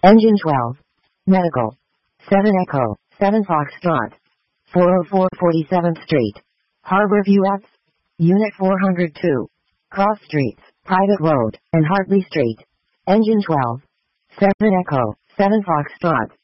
Engine 12. Medical. 7 Echo, 7 Foxtrot. 404 47th Street. Harborview F. Unit 402. Cross Streets, Private Road, and Hartley Street. Engine 12. 7 Echo, 7 Foxtrot.